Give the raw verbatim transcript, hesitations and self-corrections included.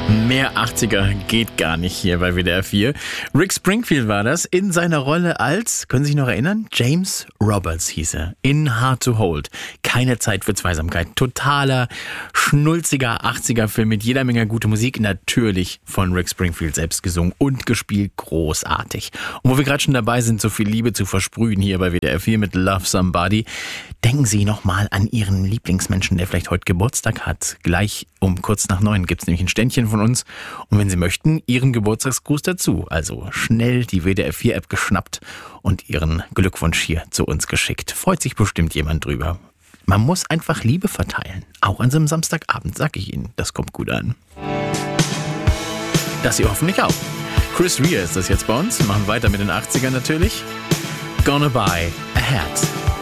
Mehr achtziger geht gar nicht hier bei W D R vier. Rick Springfield war das in seiner Rolle als, können Sie sich noch erinnern? James Roberts hieß er. In Hard to Hold. Keine Zeit für Zweisamkeit. Totaler, schnulziger achtziger-Film mit jeder Menge gute Musik. Natürlich von Rick Springfield selbst gesungen und gespielt. Großartig. Und wo wir gerade schon dabei sind, so viel Liebe zu versprühen hier bei W D R vier mit Love Somebody, denken Sie nochmal an Ihren Lieblingsmenschen, der vielleicht heute Geburtstag hat. Gleich um kurz nach neun gibt es nämlich ein Ständchen von uns. Und wenn Sie möchten, Ihren Geburtstagsgruß dazu. Also schnell die W D R vier App geschnappt und Ihren Glückwunsch hier zu uns geschickt. Freut sich bestimmt jemand drüber. Man muss einfach Liebe verteilen. Auch an so einem Samstagabend, sag ich Ihnen. Das kommt gut an. Das Sie hoffentlich auch. Chris Rea ist das jetzt bei uns. Wir machen weiter mit den achtzigern natürlich. Gonna buy a hat.